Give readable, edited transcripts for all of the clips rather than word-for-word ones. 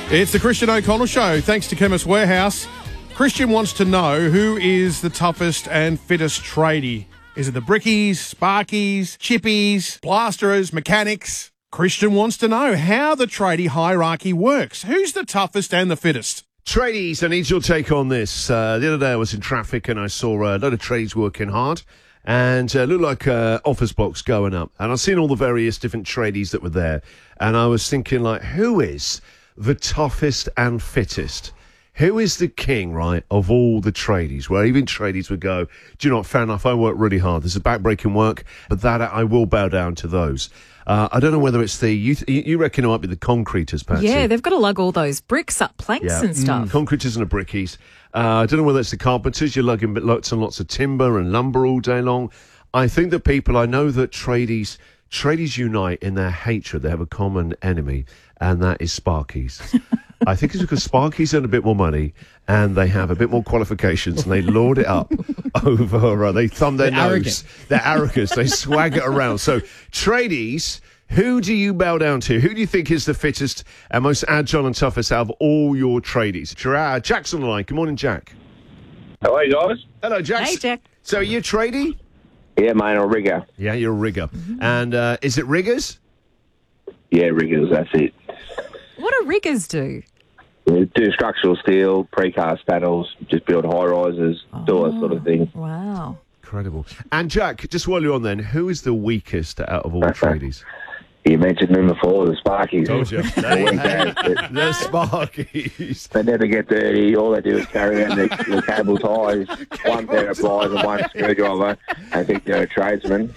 It's the Christian O'Connell Show. Thanks to Chemist Warehouse. Christian wants to know who is the toughest and fittest tradie. Is it the brickies, sparkies, chippies, plasterers, mechanics? Christian wants to know how the tradie hierarchy works. Who's the toughest and the fittest? Tradies, I need your take on this. The other day I was in traffic and I saw a lot of tradies working hard and it looked like office blocks going up. And I've seen all the various different tradies that were there. And I was thinking, like, who is the toughest and fittest? Who is the king, right, of all the tradies? Where even tradies would go, do you know what, fair enough, I work really hard. This is back-breaking work, but that I will bow down to those. I don't know whether it's you reckon it might be the concreters, Patsy. Yeah, they've got to lug all those bricks up planks and stuff. Concreters and the brickies. I don't know whether it's the carpenters. You're lugging lots and lots of timber and lumber all day long. I think that I know that tradies unite in their hatred. They have a common enemy, and that is sparkies. I think it's because sparkies earn a bit more money and they have a bit more qualifications and they lord it up over, they thumb their nose. They're arrogant. They swag it around. So, tradies, who do you bow down to? Who do you think is the fittest and most agile and toughest out of all your tradies? Jack's on the line. Good morning, Jack. How are you guys? Hello, Jack. Hey, Jack. So, are you a tradie? Yeah, mate, I'm a rigger. Yeah, you're a rigger. Mm-hmm. And is it riggers? Yeah, riggers, that's it. What do riggers do? We do structural steel, precast panels, just build high-rises, do all that sort of thing. Wow. Incredible. And Jack, just while you're on then, who is the weakest out of all the tradies? You mentioned them before, the Sparkies. Told you. The Sparkies. They never get dirty. All they do is carry around the cable ties, one pair of pliers and one screwdriver, and think they're a tradesman.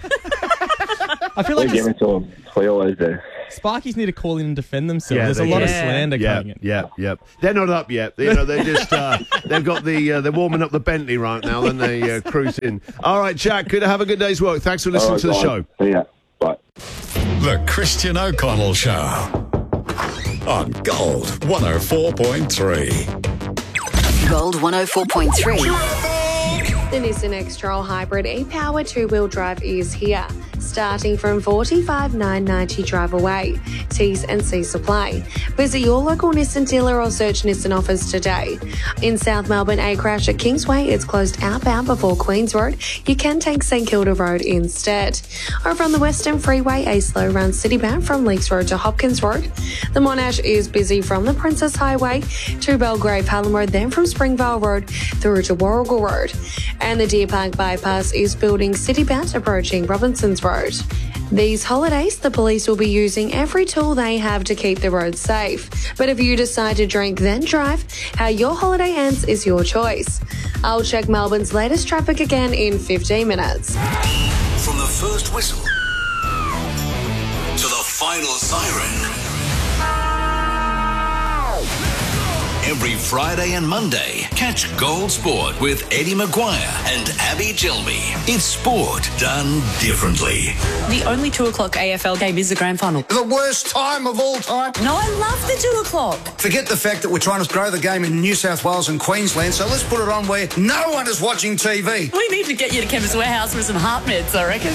I feel like we give it to them. We always do. Sparkies need to call in and defend themselves. Yeah, There's a lot of slander coming in. Yeah. They're not up yet. You know, they're just they've got they're warming up the Bentley right now. Then they cruise in. All right, Jack. Good to have a good day's work. Thanks for listening to the show. See ya. Bye. The Christian O'Connell Show on Gold 104.3. Gold 104.3. The Nissan X-Trail Hybrid e-Power two-wheel drive is here, starting from $45,990 drive away. T's and C's supply. Visit your local Nissan dealer or search Nissan offers today. In South Melbourne, a crash at Kingsway is closed outbound before Queens Road. You can take St Kilda Road instead. Over on the Western Freeway, a slow run citybound from Leakes Road to Hopkins Road. The Monash is busy from the Princess Highway to Belgrave Hallam Road, then from Springvale Road through to Warrigal Road. And the Deer Park bypass is building citybound approaching Robinsons Road. These holidays, the police will be using every tool they have to keep the roads safe. But if you decide to drink then drive, how your holiday ends is your choice. I'll check Melbourne's latest traffic again in 15 minutes. From the first whistle to the final siren. Every Friday and Monday, catch Gold Sport with Eddie Maguire and Abby Gilmy. It's sport done differently. The only 2 o'clock AFL game is the grand final. The worst time of all time. No, I love the 2 o'clock. Forget the fact that we're trying to grow the game in New South Wales and Queensland, so let's put it on where no one is watching TV. We need to get you to Chemist Warehouse for some heart meds, I reckon.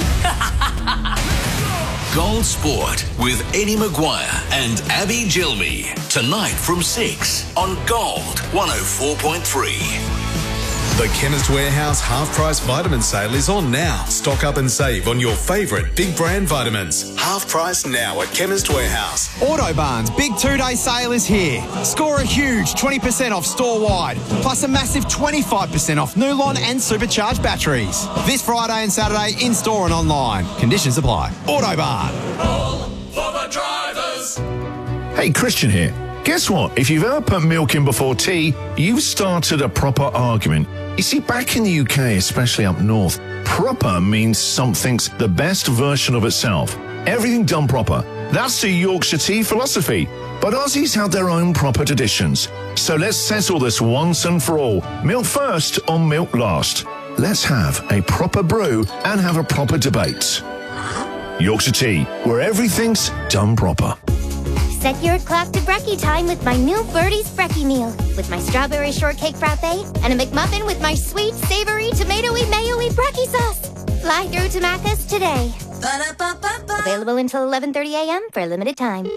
Gold Sport with Eddie Maguire and Abby Gilmy. Tonight from 6 on Gold 104.3. The Chemist Warehouse half-price vitamin sale is on now. Stock up and save on your favourite big brand vitamins. Half price now at Chemist Warehouse. Autobarn's big 2-day sale is here. Score a huge 20% off store-wide, plus a massive 25% off Nulon and supercharged batteries. This Friday and Saturday in-store and online. Conditions apply. Autobarn. All for the drivers. Hey, Christian here. Guess what? If you've ever put milk in before tea, you've started a proper argument. You see, back in the UK, especially up north, proper means something's the best version of itself. Everything done proper. That's the Yorkshire tea philosophy. But Aussies have their own proper traditions. So let's settle this once and for all. Milk first or milk last. Let's have a proper brew and have a proper debate. Yorkshire tea, where everything's done proper. Set your clock to brekkie time with my new Birdie's Brekkie meal. With my strawberry shortcake frappe and a McMuffin with my sweet, savoury, tomatoey, mayo-y brekkie sauce. Fly through to Mathis today. Available until 11:30 a.m. for a limited time.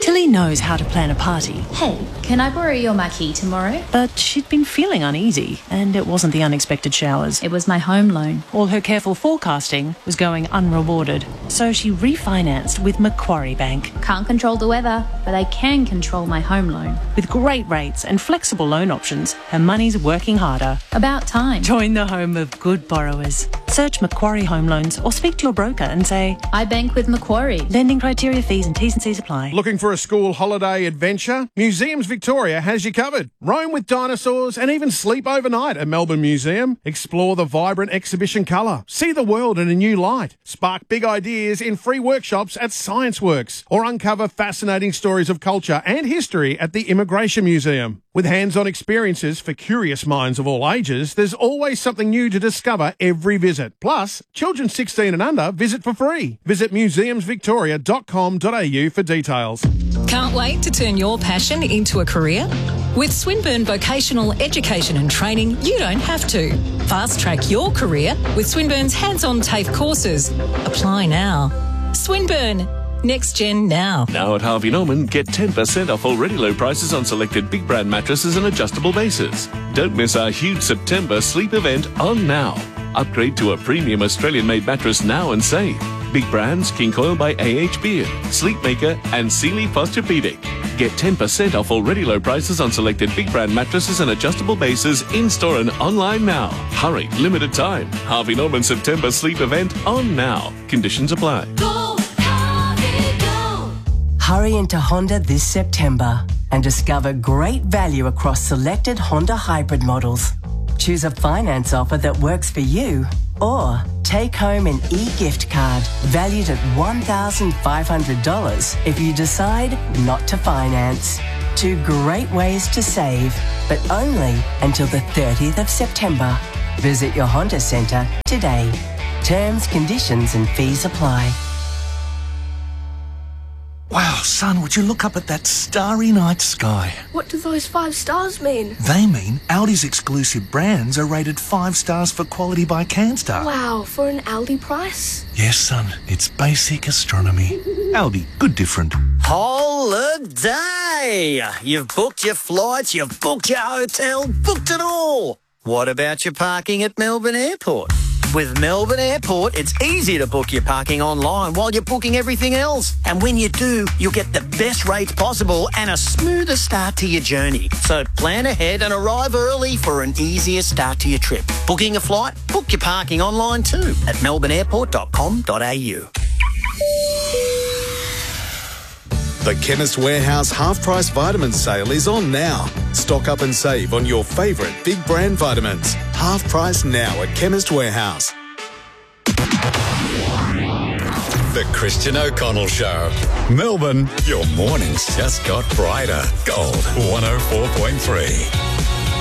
Tilly knows how to plan a party. Hey, can I borrow your marquee tomorrow? But she'd been feeling uneasy, and it wasn't the unexpected showers. It was my home loan. All her careful forecasting was going unrewarded, so she refinanced with Macquarie Bank. Can't control the weather, but I can control my home loan. With great rates and flexible loan options, her money's working harder. About time. Join the home of good borrowers. Search Macquarie Home Loans or speak to your broker and say, I bank with Macquarie. Lending criteria, fees and T's and C's apply. Looking for a school holiday adventure? Museums Victoria has you covered. Roam with dinosaurs and even sleep overnight at Melbourne Museum. Explore the vibrant exhibition colour. See the world in a new light. Spark big ideas in free workshops at ScienceWorks or uncover fascinating stories of culture and history at the Immigration Museum. With hands-on experiences for curious minds of all ages, there's always something new to discover every visit. Plus, children 16 and under visit for free. Visit museumsvictoria.com.au for details. Can't wait to turn your passion into a career? With Swinburne Vocational Education and Training, you don't have to. Fast-track your career with Swinburne's hands-on TAFE courses. Apply now. Swinburne. Next Gen now. Now at Harvey Norman, get 10% off already low prices on selected big brand mattresses and adjustable bases. Don't miss our huge September sleep event on now. Upgrade to a premium Australian-made mattress now and save. Big brands, King Coil by A.H. Beard, Sleepmaker and Sealy Posturepedic. Get 10% off already low prices on selected big brand mattresses and adjustable bases in-store and online now. Hurry, limited time. Harvey Norman September sleep event on now. Conditions apply. Hurry into Honda this September and discover great value across selected Honda hybrid models. Choose a finance offer that works for you or take home an e-gift card valued at $1,500 if you decide not to finance. 2 great ways to save, but only until the 30th of September. Visit your Honda Centre today. Terms, conditions and fees apply. Wow, son, would you look up at that starry night sky? What do those 5 stars mean? They mean Aldi's exclusive brands are rated 5 stars for quality by CanStar. Wow, for an Aldi price? Yes, son, it's basic astronomy. Aldi, good different. Holiday! You've booked your flights, you've booked your hotel, booked it all. What about your parking at Melbourne Airport? With Melbourne Airport, it's easy to book your parking online while you're booking everything else. And when you do, you'll get the best rates possible and a smoother start to your journey. So plan ahead and arrive early for an easier start to your trip. Booking a flight? Book your parking online too at melbourneairport.com.au. The Chemist Warehouse half-price vitamin sale is on now. Stock up and save on your favourite big brand vitamins. Half price now at Chemist Warehouse. The Christian O'Connell Show. Melbourne, your mornings just got brighter. Gold 104.3.